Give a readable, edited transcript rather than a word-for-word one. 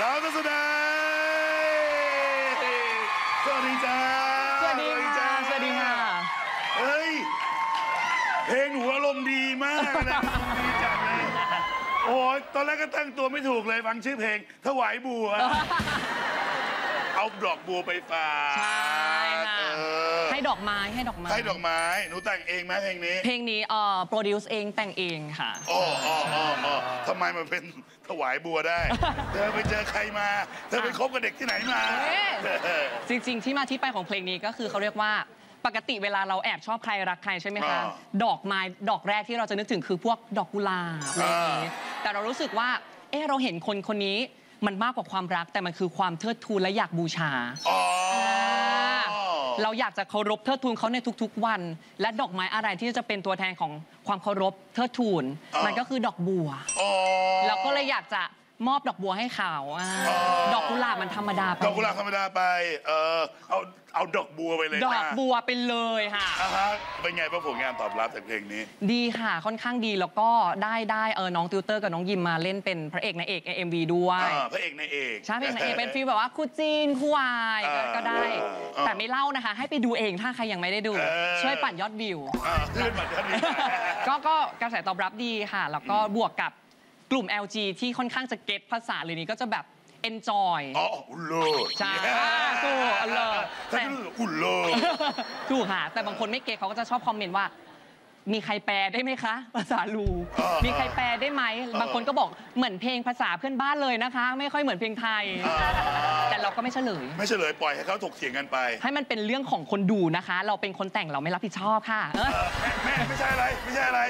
าวทัศนัยสวัสดีจ้าสวัสดีค่ะสวัสดีค่ะเฮ้ยเพลงหนูอารมณ์ดีมากนะดีจังเลยโอ้ยตอนแรกก็ตั้งตัวไม่ถูกเลยฟังชื่อเพลงถวายบัวเอาดอกบัวไปฝากใช่ค่ะให้ดอกไม้ให้ดอกไม้หนูแต่งเองไหมเพลงนี้โปรดิวซ์เองแต่งเองค่ะอ๋อทำไมมันเป็นถวายบัวได้เธอไปเจอใครมาเธอไปคบกับเด็กที่ไหนมาจริงๆที่มาที่ไปของเพลงนี้ก็คือเขาเรียกว่าปกติเวลาเราแอบชอบใครรักใครใช่ไหมคะดอกไม้ดอกแรกที่เราจะนึกถึงคือพวกดอกกุหลาบอะไรอย่างนี้แต่เรารู้สึกว่าเราเห็นคนนี้มันมากกว่าความรักแต่มันคือความเทิดทูนและอยากบูชาเราอยากจะเคารพเทิดทูนเขาในทุกๆวันและดอกไม้อะไรที่จะเป็นตัวแทนของความเคารพเทิดทูนมันก็คือดอกบัวเราก็เลยอยากจะมอบดอกบัวให้เขาดอกกุหลาบมันธรรมดาไปดอกกุหลาบธรรมดาไปเอาดอกบัวไปเลยดอกบัวไปเลยค่ะเป็นไงบ้างผลงานตอบรับจากเพลงนี้ดีค่ะค่อนข้างดีแล้วก็ได้น้องติวเตอร์กับน้องยิมมาเล่นเป็นพระเอกนายเอกใน MV ด้วยพระเอกนายเอกใช่พระเอกนายเอกเป็นฟีลแบบว่าคู่จีนคู่วายก็ได้แต่ไม่เล่านะคะให้ไปดูเองถ้าใครยังไม่ได้ดูช่วยปั่นยอดวิวก็กระแสตอบรับดีค่ะแล้วก็บวกกับกลุ่ม LG ที่ค่อนข้างจะเก็ตภาษาเลยนี้ก็จะแบบ enjoy โลใช่ถูกเลยแต่โลถูกค่ะแต่บางคนไม่เก็ตเขาก็จะชอบคอมเมนต์ว่ามีใครแปลได้ไหมคะภาษาลูมีใครแปลได้ไหมบางคนก็บอกเหมือนเพลงภาษาเพื่อนบ้านเลยนะคะไม่ค่อยเหมือนเพลงไทยแต่เราก็ไม่เฉลยปล่อยให้เขาถกเถียงกันไปให้มันเป็นเรื่องของคนดูนะคะเราเป็นคนแต่งเราไม่รับผิดชอบค่ะไม่ใช่อะไร